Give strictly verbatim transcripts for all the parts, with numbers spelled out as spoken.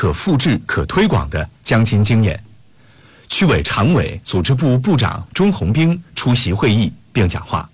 可复制、可推广的江津经验。区委常委、组织部部长钟红兵出席会议并讲话。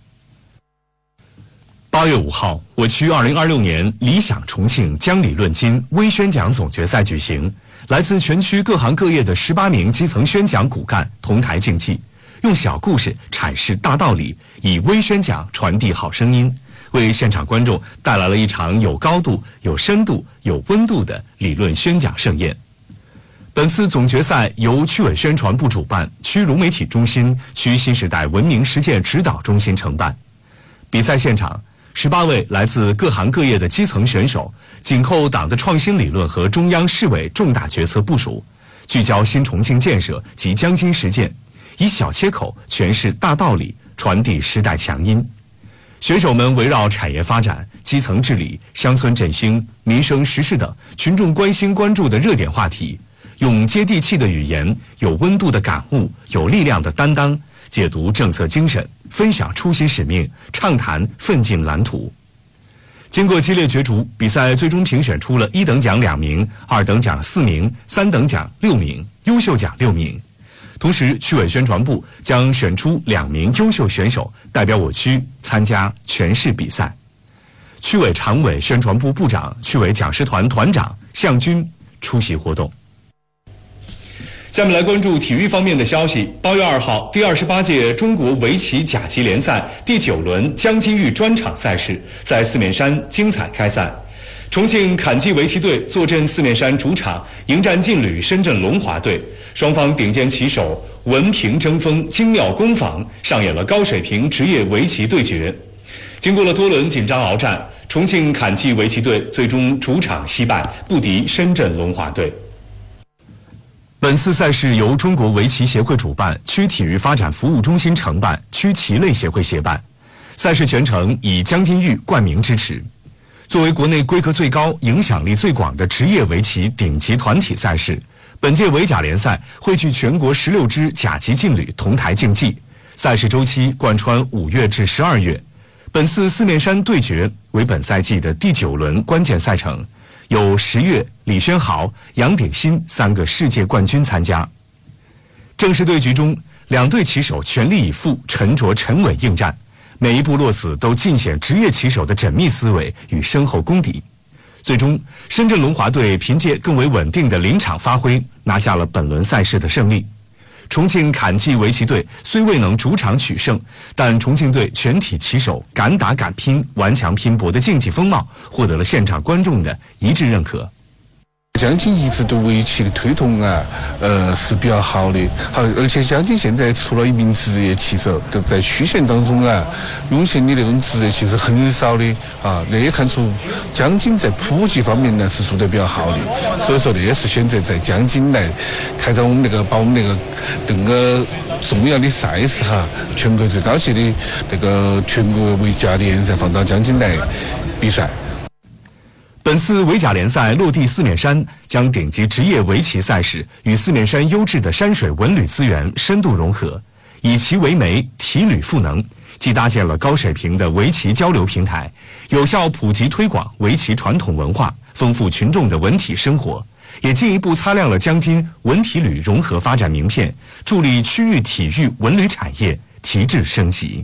八月五号，我区二零二六年理想重庆江里论金微宣讲总决赛举行，来自全区各行各业的十八名基层宣讲骨干同台竞技，用小故事阐释大道理，以微宣讲传递好声音，为现场观众带来了一场有高度、有深度、有温度的理论宣讲盛宴。本次总决赛由区委宣传部主办，区融媒体中心、区新时代文明实践指导中心承办。比赛现场，十八位来自各行各业的基层选手，紧扣党的创新理论和中央市委重大决策部署，聚焦新重庆建设及江津实践，以小切口诠释大道理，传递时代强音。选手们围绕产业发展、基层治理、乡村振兴、民生时事等群众关心关注的热点话题，用接地气的语言、有温度的感悟、有力量的担当，解读政策精神，分享初心使命，畅谈奋进蓝图。经过激烈角逐，比赛最终评选出了一等奖两名、二等奖四名、三等奖六名、优秀奖六名。同时，区委宣传部将选出两名优秀选手代表我区参加全市比赛。区委常委、宣传部部长、区委讲师团团长向军出席活动。下面来关注体育方面的消息。八月二号，第二十八届中国围棋甲级联赛第九轮江津豫专场赛事在四面山精彩开赛。重庆坎记围棋队坐镇四面山主场，迎战劲旅深圳龙华队。双方顶尖棋手文凭争锋，精妙攻防，上演了高水平职业围棋对决。经过了多轮紧张鏖战，重庆坎记围棋队最终主场惜败，不敌深圳龙华队。本次赛事由中国围棋协会主办，区体育发展服务中心承办，区棋类协会协办。赛事全程以江津豫冠名支持。作为国内规格最高、影响力最广的职业围棋顶级团体赛事，本届围甲联赛汇聚全国十六支甲级劲旅同台竞技，赛事周期贯穿五月至十二月。本次四面山对决为本赛季的第九轮关键赛程。有石跃、李轩豪、杨鼎新三个世界冠军参加。正式对局中，两队棋手全力以赴、沉着沉稳应战，每一步落子都尽显职业棋手的缜密思维与深厚功底。最终，深圳龙华队凭借更为稳定的临场发挥，拿下了本轮赛事的胜利。重庆坎记围棋队虽未能主场取胜，但重庆队全体棋手敢打敢拼、顽强拼搏的竞技风貌，获得了现场观众的一致认可。 江津一直对围棋的推动啊，呃是比较好的，好，而且江津现在出了一名职业棋手，都在区县当中啊，涌现的那种职业棋是很少的啊，那也看出江津在普及方面呢是做得比较好的，所以说呢也是选择在江津来开展我们那个把我们那个那个重要的赛事哈，全国最高级的那个全国围甲联赛放到江津来比赛。 本次围甲联赛落地四面山，将顶级职业围棋赛事与四面山优质的山水文旅资源深度融合，以棋为媒，体旅赋能，既搭建了高水平的围棋交流平台，有效普及推广围棋传统文化，丰富群众的文体生活，也进一步擦亮了江津文体旅融合发展名片，助力区域体育文旅产业提质升级。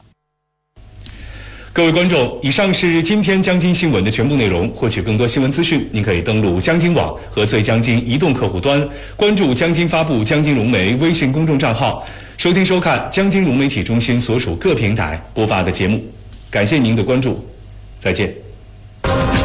各位观众，以上是今天江津新闻的全部内容。获取更多新闻资讯，您可以登录江津网和最江津移动客户端，关注江津发布江津融媒微信公众账号，收听收看江津融媒体中心所属各平台播发的节目。感谢您的关注，再见。